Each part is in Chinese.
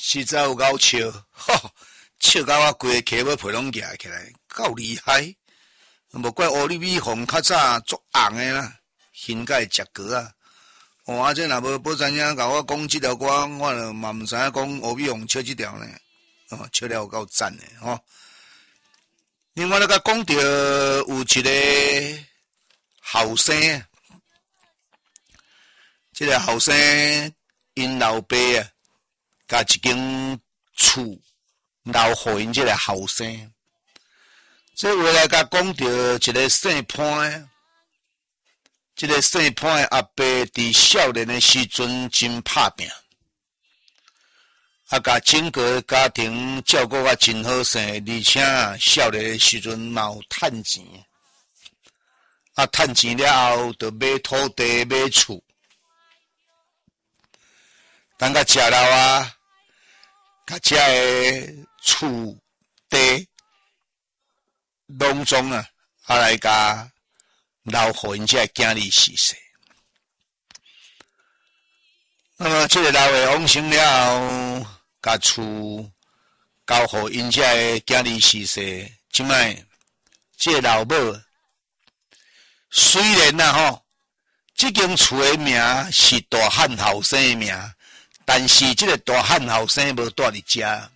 实在有够笑，吼，笑到我规个脚要皮拢夹起来，够厉害。无怪乌里米红较早足红诶啦，现在食过啊。啊，这若无知影甲我讲即条歌，我就嘛毋知影讲乌米红笑即条呢。笑了有够赞诶，吼。另外，甲讲到有一个后生，即个后生因老爸啊，甲一间厝留互因即个后生。这话来甲讲到一个姓潘诶，即个姓潘诶阿伯伫少年诶时阵真拍拼，甲整个家庭照顾啊真好势，而且少年诶时阵嘛有趁钱，趁钱了后就买土地买厝，等甲食了啊，甲遮诶厝地。拢总啊，来甲留互因遮囝儿逝世。那么这个老诶往生了后，甲厝交互因遮诶囝儿逝世。即摆这个老母虽然吼，这间厝诶名是大汉后生诶名，但是这个大汉后生无住伫遮。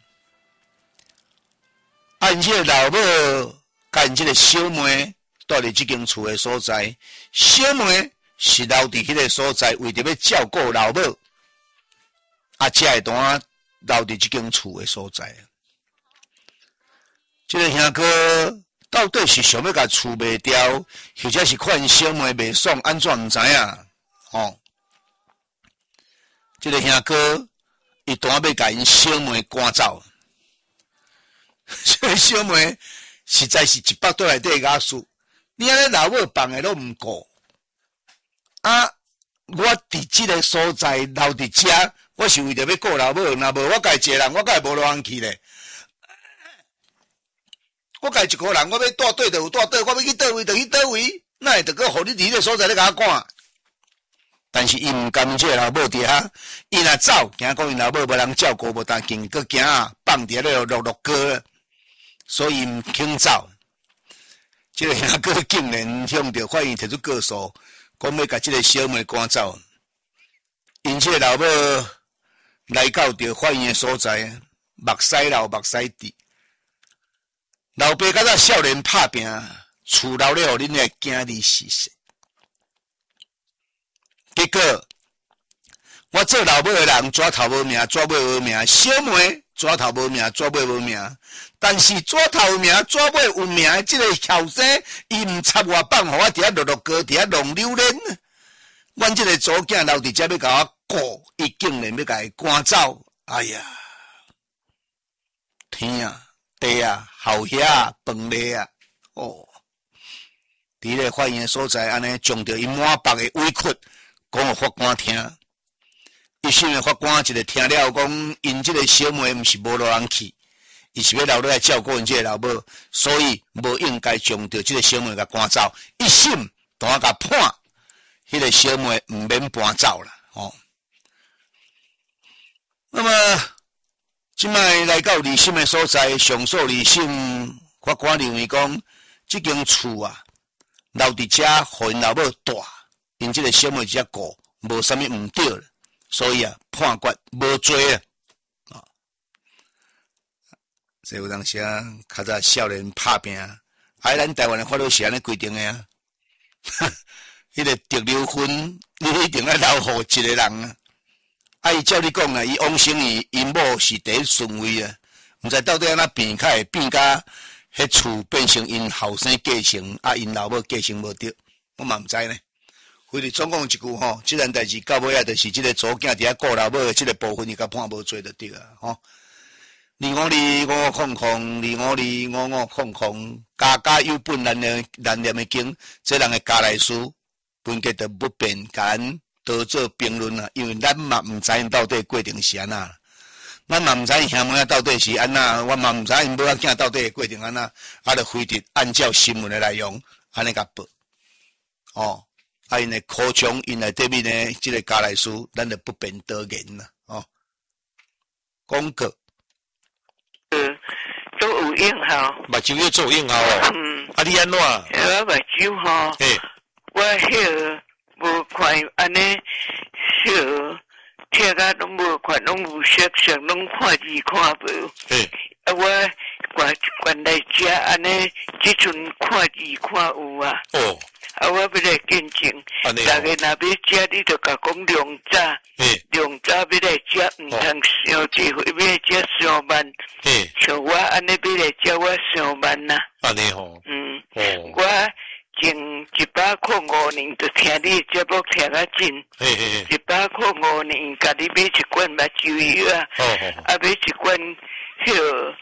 按这个老母。甲因即个小妹住伫即间厝诶所在，小妹是留伫迄个所在，为着要照顾老母，才会当留伫即间厝诶所在。即个兄哥到底是想要甲厝卖掉，或者是看因小妹卖爽，安怎毋知影？即个兄哥伊当要甲因小妹赶走，所以小妹。实在是一百多内底假事，你安尼老母放诶拢毋顾，我伫即个所在留伫遮，我是为着要顾老母，若无我家一个人，我敢会无落通去咧。我家一个人，我要住对就有住对，我要去倒位就去倒位，哪会得个互你伫迄个所在咧甲我赶？但是伊毋甘即个老母伫遐，伊若走，惊讲因老母无人照顾，无当紧，佮惊放伫咧落歌。所以毋肯走，这个兄哥竟然向着法院提出告诉，讲要甲这个小妹赶走。因这个老母来到着法院的所在，目屎流目屎滴。老爸甲咱少年拍拼，厝留了互恁的囝儿逝世。结果，我做老母的人抓头无命，抓尾无命，小妹抓头无命，抓尾无命。但是抓头有名，抓尾有名的这个后生，伊毋插我放，互我伫遐落歌，伫遐弄榴莲。阮这个祖囝留伫遮要甲我顾，伊竟然要甲伊赶走。哎呀，天啊，地啊，后兄啊，饭粒啊，伫迄个法院所在，安尼将着伊满腹的委屈，讲互法官听。一审的法官一个听了讲，因这个小妹毋是无落人去。伊是要留落来照顾因这个老母，所以无应该将着这个小妹甲赶走。一审当甲判，迄个小妹毋免搬走啦。那么，即摆来到二审的所在，上诉二审法官认为讲，这间厝啊，留伫遮，互因老母住，因这个小妹伫遮顾，无啥物毋对了，所以判决无罪啊。这有当时较早少年拍拼，咱台湾的法律是安尼规定的啊。迄个得离婚，你一定要留互一个人啊。伊照你讲啊，伊往生因某是第一顺位啊，毋知到底安怎变较会变甲迄厝变成因后生继承，因老母继承无着，我嘛毋知呢。非得总讲一句吼，即件代志到尾就是即个祖囝伫遐顾老母的即个部分，伊甲判无罪就对啊，吼。2525500，家家有本难念的经，这人的家内事，本家就不便甲咱多做评论啊，因为咱嘛毋知因到底过程是安那，咱嘛毋知因兄妹到底是安那，我嘛毋知因母仔囝到底过程安那，就非得按照新闻的内容安尼甲报，因的口腔因内底面的即个家内事，咱就不便多言啦， 广告。 都有用效。 目睭要做用效哦。啊，你安怎？ 我目睭吼，我迄无看安尼，迄听甲拢无看，拢有色色，拢看字看无。啊，我原来食安尼，即阵看字看有啊。啊，我要来见证，大家若要食，你就甲讲量早，量早要来食，毋通伤济回，要来食伤慢。像我安尼要来食，我伤慢呐。 安尼吼。 我前105年就听你节目听啊真，105年，家己买一罐目睭药啊，啊买一罐迄个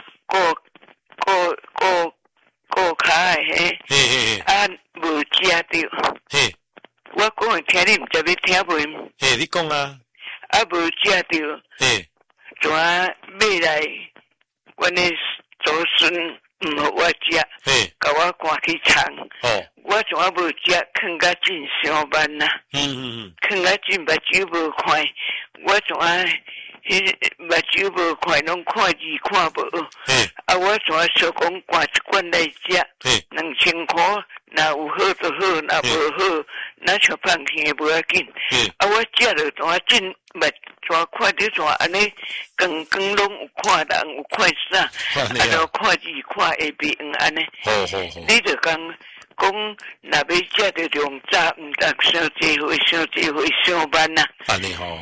顾卡的啊无食着。我讲会听你毋知要听袂？ 你讲啊。 啊无食着。怎买来？阮的祖孙毋互我食，甲我赶去藏。我怎无食，囥甲真伤慢呐。囥甲真目睭无看，我怎迄目睭无看，拢看字看无。啊，我怎小讲挂一罐来食，2000块，若有好就好，若无好，咱像放弃无要紧。啊，我食了怎真目怎看着怎安尼，光光拢有看人，有看啥，啊，就看字看下边安尼。你就讲，若要食着量早，毋得伤济岁，伤济岁伤慢呐。 安尼吼。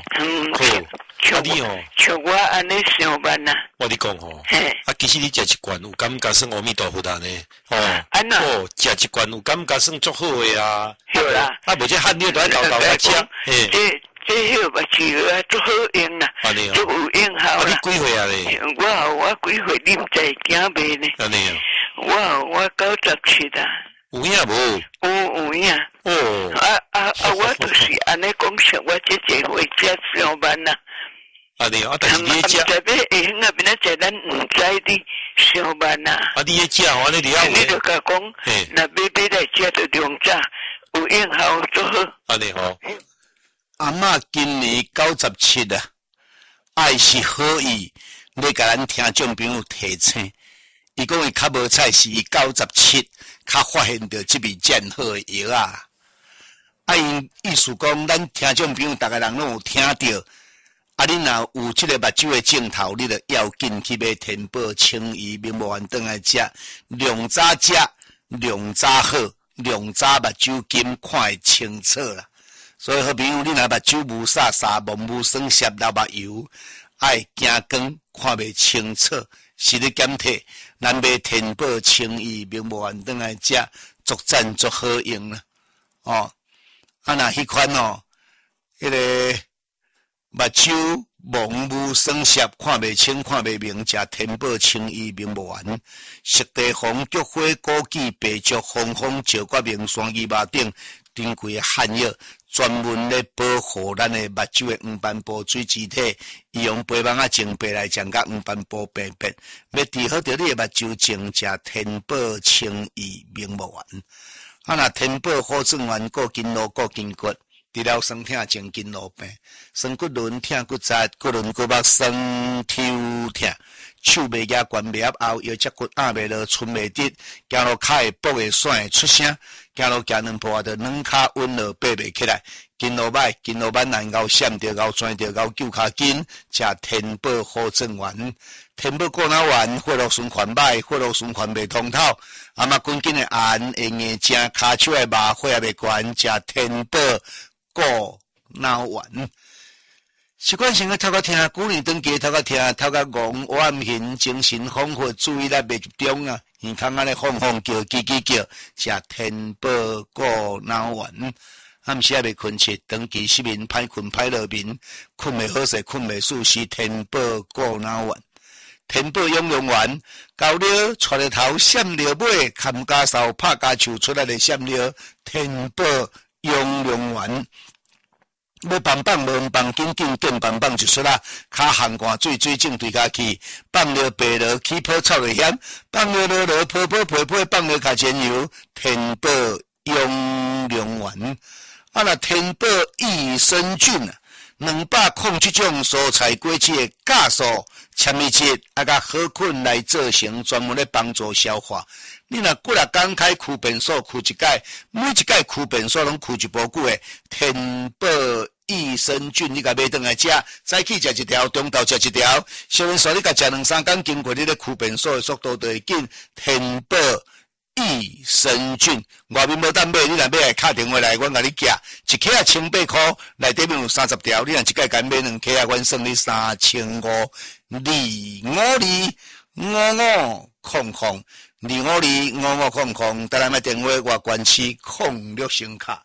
像我安尼上班呐。 我你讲吼，其实你食一罐有感觉算阿弥陀佛的呢。 安那？ 食一罐有感觉算足好的啊。 对啦。 啊，无这汗尿都爱豆豆来食。 这迄个目睭啊，足好用啦，足有用效啦。 你几岁啊咧？ 我几岁？你毋知惊袂呢？ 安尼啊。 我97啦。 有影无？ 有影。我就是安尼讲实，我这会食上班啦。 安尼啊，但是你食， 这边会用啊，边仔咱毋知你上班呐。 啊，你食完你了。 你就甲讲，若要来食就量早，有用效就好。 安尼吼。阿嬷今年97啊，爱是好意，要甲咱听众朋友提醒。伊讲伊较无彩是伊97，较发现到即味真好的药啊。啊，因意思讲，咱听众朋友逐个人拢有听到。啊，你若有即个目睭的镜头，你就要紧去买天宝清怡明目丸顿来食，量早食，量早好，量早目睭金看会清楚啦。所以好朋友，你若目睭无啥沙蒙无酸涩流目油，爱惊光看袂清楚，是咧检体，咱买天宝清怡明目丸顿来食，足赞足好用啦。啊，若迄款迄个。目睭蒙雾酸涩，看袂清，看袂明，食天宝清怡明目丸，熟地黄、菊花、枸杞、白术、红枫、石决、明山、枇杷等珍贵的汉药，专门咧保护咱的目睭的黄斑部水肢体，伊用白芒啊净白来将甲黄斑部病变，要治好着你的目睭净，食天宝清怡明目丸。啊，若天宝好转丸，顾筋络，顾筋骨。治疗酸痛、前筋络病、酸骨轮痛、骨折、骨轮骨膜酸抽痛、手袂举、关袂合后、腰脊骨压袂落、寸袂直、行路脚会跛会甩会出声、行路行两步啊，着软脚稳落爬袂起来、筋络歹、筋络慢难熬闪着熬转着熬救脚筋，食天宝好转丸。天宝过脑丸，血络循环歹，血络循环袂通透，啊嘛关键的按会硬正，骹手会麻，血也袂悬，食天宝。过脑丸，习惯性个透过听，古年长期透过听，透过戆我暗hình，精神恍惚，注意力袂集中啊，耳孔安尼晃晃叫，叽叽叫，食天宝过脑丸，暗时也袂困切，长期失眠，歹困歹落眠，困袂好势，困袂舒适，天宝过脑丸。天宝养龙丸，高了带了头，闪了尾，砍家扫，拍家树出来的闪了，天宝养龙丸。要棒棒无棒紧紧紧棒棒就出啦，骹寒寒水水正对家去，放了白落起泡臭就险，放了落落泡泡皮皮，放了卡钱油，天宝养龙丸。啊，那天宝益生菌啊， 207种蔬菜果子的酵素、纤维质甲好菌来造成，专门咧帮助消化。你若几啊工开驱便所驱一摆，每一摆驱便所拢驱一波久的天宝益生菌，你甲买转来食，早起食一条，中昼食一条，小人说你甲食2-3天，经过你咧驱便所的速度就会紧。天宝益生菌，外面无当买，你若买来敲电话来，阮甲你寄，一克1800块，内底面有30条，你若一届甲买2克，阮算你3500。2525500，2525500，台南的电话外关市06声卡。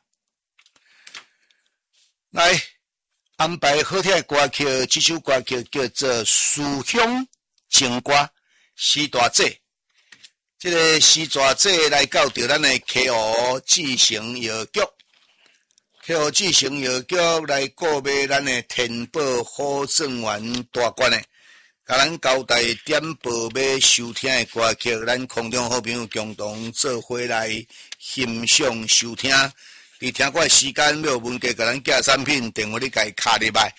来安排好听的歌曲，这首歌曲叫做《思乡情歌》，四大姐。这个四大姐来到着咱的KO志成药局，KO志成药局来购买咱的天宝好正丸大罐的，甲咱交代点播要收听的歌曲，咱空中好朋友共同做伙来欣赏收听。伫听歌的时间要有问题，甲咱寄产品电话你家卡入来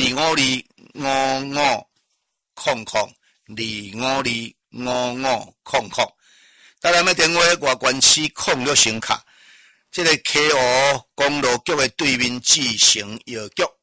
2525500，2525500。当然，要电话外关市06声卡，这个 KO 公路局的对面志成药局。